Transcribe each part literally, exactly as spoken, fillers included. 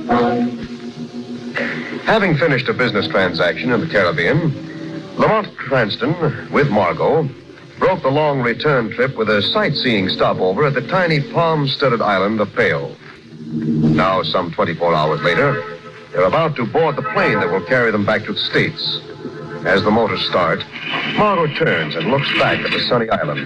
Having finished a business transaction in the Caribbean, Lamont Cranston, with Margot, broke the long return trip with a sightseeing stopover at the tiny palm-studded island of Pale. Now, some twenty-four hours later, they're about to board the plane that will carry them back to the States. As the motors start, Margot turns and looks back at the sunny island.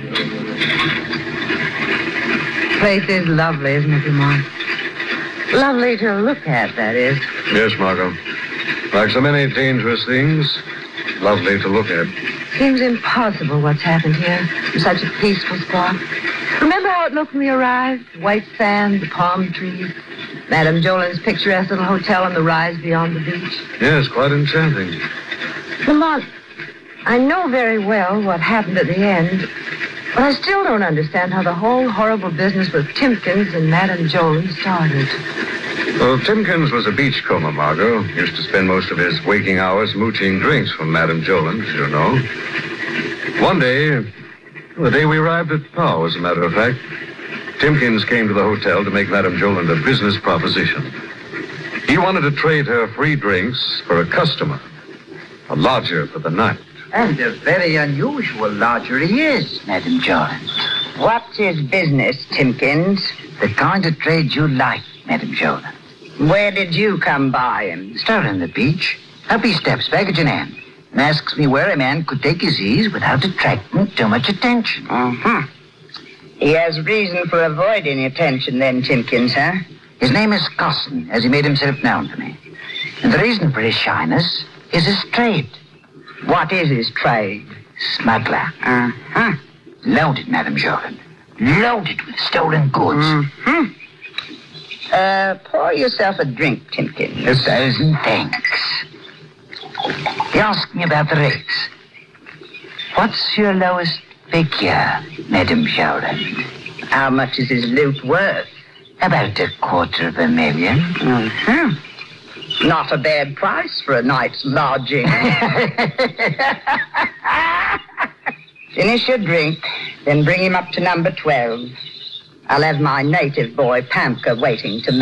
Place is lovely, isn't it, Lamont? Lovely to look at, that is. Yes, Margot. Like so many dangerous things, lovely to look at. Seems impossible what's happened here in such a peaceful spot. Remember how it looked when we arrived? White sand, the palm trees, Madame Jolin's picturesque little hotel on the rise beyond the beach. Yes, quite enchanting. Lamont, I know very well what happened at the end, but I still don't understand how the whole horrible business with Timkins and Madame Jolin started. Well, Timkins was a beachcomber, Margot. Used to spend most of his waking hours mooching drinks from Madame Jolin, as you know. One day, the day we arrived at Pau, as a matter of fact, Timkins came to the hotel to make Madame Jolin a business proposition. He wanted to trade her free drinks for a customer, a lodger for the night. And a very unusual lodger he is, Madame Jolin. What's his business, Timkins? The kind of trade you like, Madame Jolin. Where did you come by him? Start on the beach. Up he steps, baggage in hand, and asks me where a man could take his ease without attracting too much attention. Uh-huh. He has reason for avoiding attention then, Timkins, huh? His name is Cosson, as he made himself known to me. And the reason for his shyness is his trade. What is his trade? Smuggler. Uh-huh. Loaded, Madame Jolin. Loaded with stolen goods. Mm-hmm. Uh, pour yourself a drink, Timkins. A thousand thanks. He asked me about the rates. What's your lowest figure, Madame Jolin? How much is his loot worth? About a quarter of a million. Mm-hmm. Not a bad price for a night's lodging. Finish your drink, then bring him up to number twelve. I'll have my native boy, Pamka, waiting to